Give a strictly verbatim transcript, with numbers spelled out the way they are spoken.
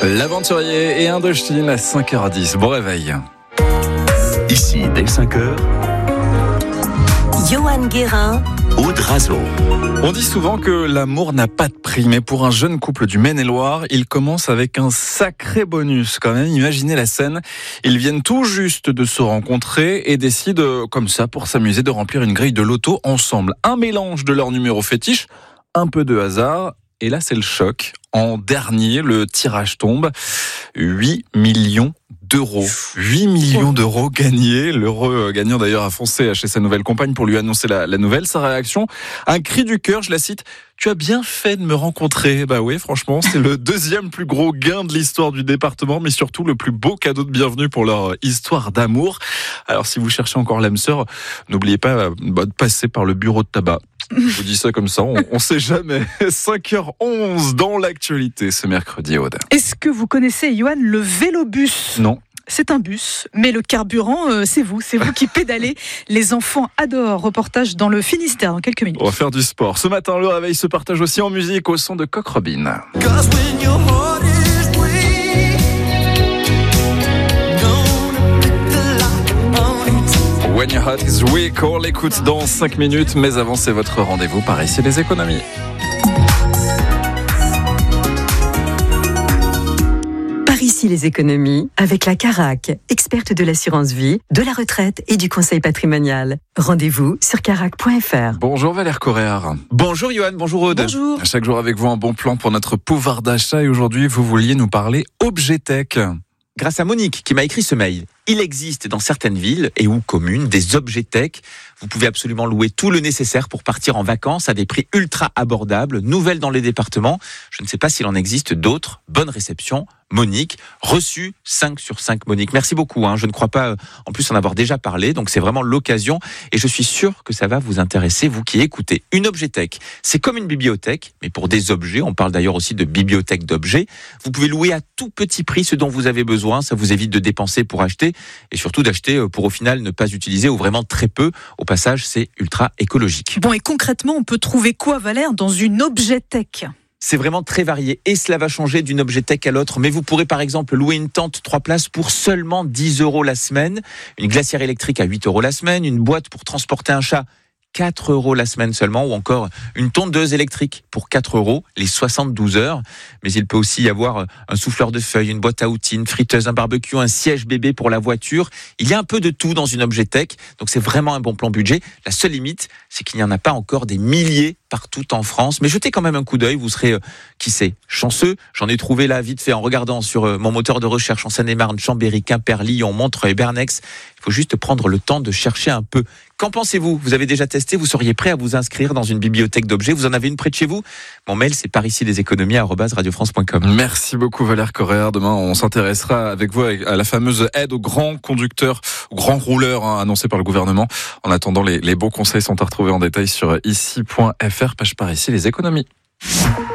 L'aventurier et Indochine à cinq heures dix. Bon réveil. Ici, dès cinq heures, Johan Guérin, Aude Razeau. On dit souvent que l'amour n'a pas de prix, mais pour un jeune couple du Maine-et-Loire, il commence avec un sacré bonus quand même. Imaginez la scène. Ils viennent tout juste de se rencontrer et décident, comme ça, pour s'amuser, de remplir une grille de loto ensemble. Un mélange de leurs numéros fétiches, un peu de hasard. Et là, c'est le choc. En dernier, le tirage tombe. huit millions d'euros. huit millions d'euros gagnés. L'heureux gagnant d'ailleurs a foncé chez sa nouvelle compagne pour lui annoncer la, la nouvelle. Sa réaction, un cri du cœur, je la cite. Tu as bien fait de me rencontrer. Bah oui, franchement, c'est le deuxième plus gros gain de l'histoire du département, mais surtout le plus beau cadeau de bienvenue pour leur histoire d'amour. Alors si vous cherchez encore l'âme sœur, n'oubliez pas bah, de passer par le bureau de tabac. Je vous dis ça comme ça, on, on sait jamais. cinq heures onze dans l'actualité ce mercredi, Aude. Est-ce que vous connaissez, Johan, le vélobus ? Non. C'est un bus, mais le carburant, euh, c'est vous. C'est vous qui pédalez. Les enfants adorent. Reportage dans le Finistère dans quelques minutes. On va faire du sport. Ce matin, le réveil se partage aussi en musique au son de Coq Robin. When your heart is weak, on l'écoute dans cinq minutes, mais avant c'est votre rendez-vous par ici les économies. par ici les économies, avec la Carac, experte de l'assurance vie, de la retraite et du conseil patrimonial. Rendez-vous sur carac point f r. Bonjour Valère Coréard. Bonjour Johan, bonjour Aude. Bonjour. Chaque jour avec vous un bon plan pour notre pouvoir d'achat et aujourd'hui vous vouliez nous parler Objetech. Grâce à Monique qui m'a écrit ce mail. Il existe dans certaines villes et ou communes des Objetech. Vous pouvez absolument louer tout le nécessaire pour partir en vacances à des prix ultra abordables, nouvelles dans les départements. Je ne sais pas s'il en existe d'autres. Bonne réception, Monique. Reçu cinq sur cinq Monique. Merci beaucoup. Hein. Je ne crois pas en plus en avoir déjà parlé, donc c'est vraiment l'occasion et je suis sûr que ça va vous intéresser, vous qui écoutez. Une Objetech, c'est comme une bibliothèque, mais pour des objets. On parle d'ailleurs aussi de bibliothèque d'objets. Vous pouvez louer à tout petit prix ce dont vous avez besoin. Ça vous évite de dépenser pour acheter et surtout d'acheter pour au final ne pas utiliser ou vraiment très peu. Au passage, c'est ultra écologique. Bon, et concrètement, on peut trouver quoi, Valère, dans une Objetech ? C'est vraiment très varié et cela va changer d'une Objetech à l'autre. Mais vous pourrez par exemple louer une tente trois places pour seulement dix euros la semaine, une glacière électrique à huit euros la semaine, une boîte pour transporter un chat quatre euros la semaine seulement, ou encore une tondeuse électrique pour quatre euros les soixante-douze heures. Mais il peut aussi y avoir un souffleur de feuilles, une boîte à outils, une friteuse, un barbecue, un siège bébé pour la voiture. Il y a un peu de tout dans une Objetech, donc c'est vraiment un bon plan budget. La seule limite, c'est qu'il n'y en a pas encore des milliers partout en France. Mais jetez quand même un coup d'œil, vous serez, euh, qui sait, chanceux. J'en ai trouvé là vite fait en regardant sur euh, mon moteur de recherche en Seine-et-Marne, Chambéry, Quimper, Lyon, Montreuil, Bernex. Il faut juste prendre le temps de chercher un peu. Qu'en pensez-vous ? Vous avez déjà testé ? Vous seriez prêt à vous inscrire dans une bibliothèque d'objets ? Vous en avez une près de chez vous ? Mon mail, c'est par ici les économies arobase radio france point com. Merci beaucoup Valère Coréard. Demain, on s'intéressera avec vous à la fameuse aide aux grands conducteurs, aux grands rouleurs hein, annoncée par le gouvernement. En attendant, les, les bons conseils sont à retrouver en détail sur ici point f r, page par ici les économies.